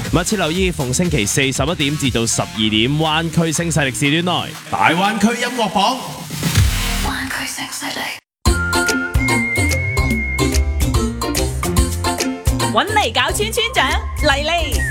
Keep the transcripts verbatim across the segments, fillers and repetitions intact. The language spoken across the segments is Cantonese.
密切留意逢星期四十一點至到十二點，灣區聲勢力時段內大灣區音樂榜。灣區聲勢力， 搵嚟搞村村長嚟嚟。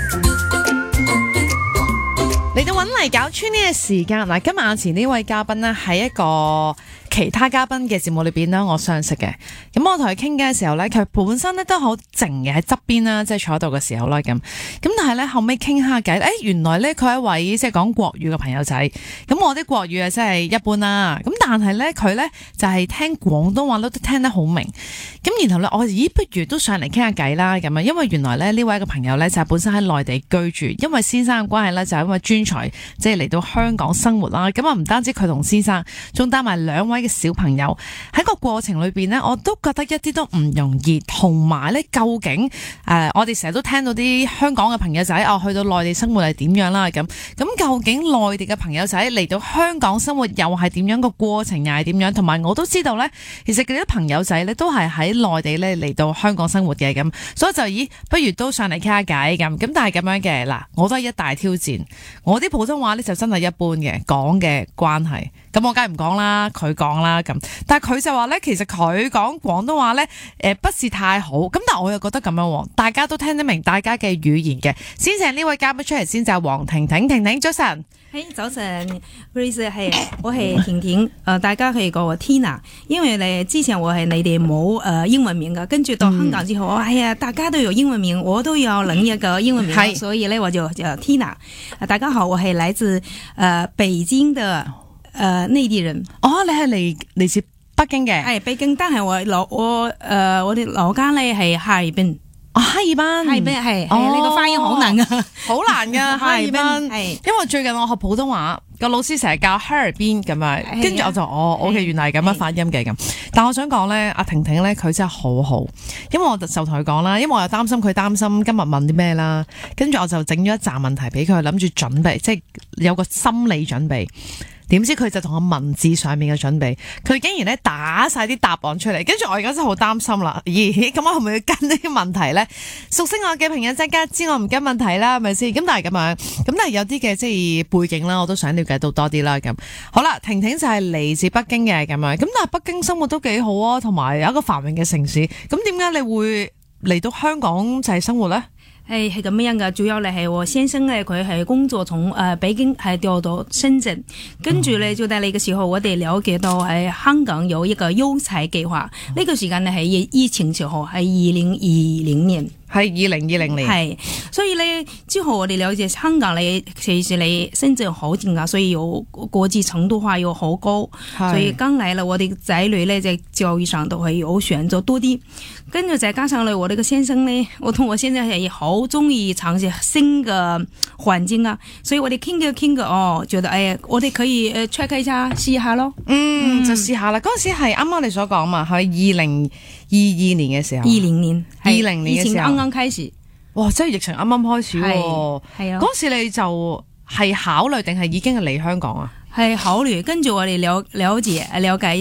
嚟到搵嚟搞村呢個時間嗱，今日眼前呢位嘉賓呢，係一個其他嘉賓嘅節目裏邊呢，我相識嘅。咁我同佢傾偈嘅時候呢，佢本身呢都好靜嘅喺側邊啦，即係坐喺度嘅時候啦咁。咁但係呢，後尾傾下偈，誒原來呢，佢係一位即係講國語嘅朋友仔。咁我啲國語啊真係一般啦。咁但係呢，佢呢就係聽廣東話都聽得好明。咁然後呢，我咦不如都上嚟傾下偈啦咁啊，因為原來呢，呢位嘅朋友呢，就係本身喺內地居住，因為先生嘅關係呢，就係因為專才即係嚟到香港生活啦。咁啊唔單止佢同先生，仲帶埋兩位嘅小朋友喺個過程裏邊呢，我都覺得一啲都唔容易。同埋呢，究竟誒、呃，我哋成日都聽到啲香港嘅朋友仔哦，去到內地生活係點樣啦咁。咁究竟內地嘅朋友仔嚟到香港生活又係點樣，個過程又係點樣？同埋我都知道呢，其實佢啲朋友仔呢都係喺內地呢嚟到香港生活嘅咁，所以就咦，不如都上嚟傾下偈咁。咁但係咁樣嘅嗱，我都係一大挑戰。我啲普通話呢就真係一般嘅，講嘅關係。咁我梗係唔講啦，佢講啦咁。但係佢就話咧，其實佢講廣東話咧，誒不是太好。咁但係我又覺得咁樣，大家都聽得明大家嘅語言嘅。先請呢位嘉賓出嚟先，就係黃婷婷。婷婷早晨， 係早晨 Grace 係我係婷婷。誒、呃，大家可以叫我 Tina， 因為咧之前我係你哋冇誒英文名噶，跟住到香港之後，嗯、哎呀，大家都有英文名，我都要領一個英文名，嗯、所以咧我就叫 Tina。大家好，我係來自誒、呃、北京的。誒、呃，內地人哦，你係嚟嚟自北京嘅？ 係北京，但係我老我誒、呃，我哋老家咧係哈爾濱。 哦，哈爾濱， 哈爾濱係係呢個發音好難噶， 好難噶哈爾濱。 係因為最近我學普通話，個老師成日教哈爾濱咁樣，跟住我就哦，OK，原來係咁樣發音嘅咁。但我想講咧，阿婷婷咧佢真係好好，因為我就同佢講啦，因為我又擔心佢擔心今日問啲咩啦，跟住我就整咗一紮問題俾佢，諗住準備，即係有個心理準備。點知佢就同我文字上面嘅準備，佢竟然咧打晒啲答案出嚟，跟住我而家真係好擔心啦。咦，咁我係咪要跟呢啲問題咧？熟悉我嘅朋友真係知我唔跟問題啦，係咪先？咁但係咁樣，咁但係有啲嘅即係背景啦，我都想了解到多啲啦。咁好啦，婷婷就係嚟自北京嘅咁樣，咁但係北京生活都幾好啊，同埋有一個繁榮嘅城市。咁點解你會嚟到香港就係生活咧？ 係係咁樣噶，主要咧係我先生咧，佢係工作從誒北京係調到深圳，跟住咧就喺呢個時候，我哋了解到喺香港有一個優才計劃，呢、嗯、個時間咧係疫情時候，係二零二零年。 係二零二零年， 係，所以咧之後我哋了解香港咧，其實你深圳好近啊，所以有國際程度化又好高，所以剛來了我哋仔女咧在教育上都會有選擇多啲，跟住再加上咧我哋個先生咧，我同我先生係好中意嘗試新嘅環境啊，所以我哋傾嘅傾嘅哦，覺得誒我哋可以誒 check 一下試下咯， 嗯，嗯就試下啦。嗰陣時係啱啱你所講嘛，係二零二二年嘅時候， 二零年， 二零年嘅時候。 啱開始， 哇！即係疫情啱啱開始喎， 係啊！ 嗰時你就係考慮定係已經係嚟香港啊？ 係考慮，跟住我哋了了解了解。